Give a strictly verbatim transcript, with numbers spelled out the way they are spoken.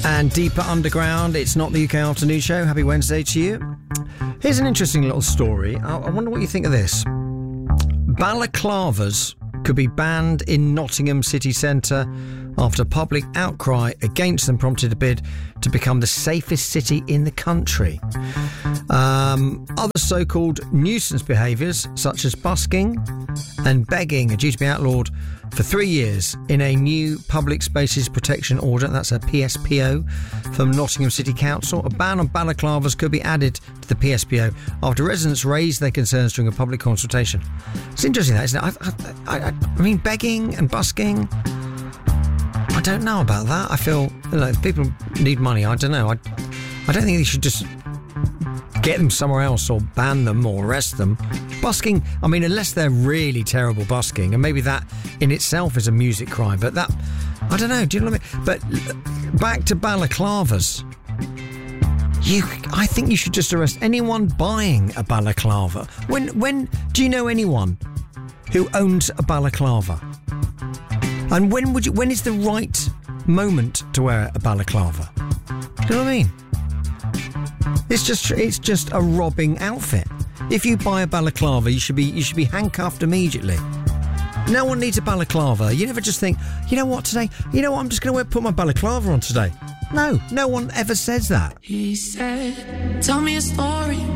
And Deeper Underground, it's not the U K Afternoon Show. Happy Wednesday to you. Here's an interesting little story. I, I wonder what you think of this. Balaclavas could be banned in Nottingham city centre after public outcry against them prompted a bid to become the safest city in the country. Um, other so-called nuisance behaviours, such as busking and begging, are due to be outlawed for three years in a new Public Spaces Protection Order. That's a P S P O from Nottingham City Council. A ban on balaclavas could be added to the P S P O after residents raised their concerns during a public consultation. It's interesting, that, isn't it? I, I, I, I mean, begging and busking, I don't know about that. I feel, you know, if people need money, I don't know. I, I don't think they should just get them somewhere else or ban them or arrest them. Busking, I mean, unless they're really terrible busking, and maybe that in itself is a music crime, but that, I don't know, do you know what I mean? But back to balaclavas. You, I think you should just arrest anyone buying a balaclava. When, when, do you know anyone who owns a balaclava? And when would you, when is the right moment to wear a balaclava? Do you know what I mean? It's just it's just a robbing outfit. If you buy a balaclava, you should be you should be handcuffed immediately. No one needs a balaclava. You never just think, you know what, today, you know what, I'm just going to put my balaclava on today. No, no one ever says that. He said, tell me a story